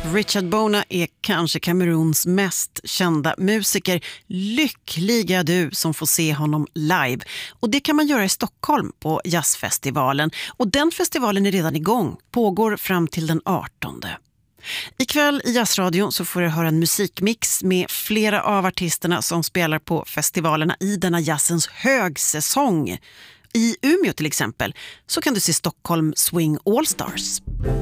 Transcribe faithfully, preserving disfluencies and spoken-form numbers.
Richard Bona är kanske Kameruns mest kända musiker. Lyckliga du som får se honom live. Och det kan man göra i Stockholm på jazzfestivalen. Och den festivalen är redan igång. Pågår fram till den artonde. Ikväll i Jazzradion så får du höra en musikmix med flera av artisterna som spelar på festivalerna i denna jazzens högsäsong. I Umeå till exempel så kan du se Stockholm Swing All Stars.